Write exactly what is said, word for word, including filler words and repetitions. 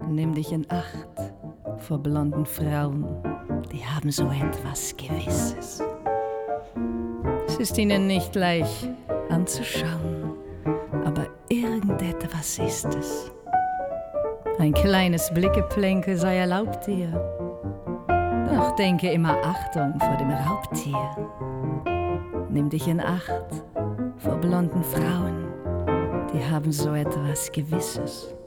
Nimm dich in Acht vor blonden Frauen, die haben so etwas Gewisses. Es ist ihnen nicht leicht anzuschauen, aber irgendetwas ist es. Ein kleines Blickeplänkel sei erlaubt dir, doch denke immer Achtung vor dem Raubtier. Nimm dich in Acht vor blonden Frauen, die haben so etwas Gewisses.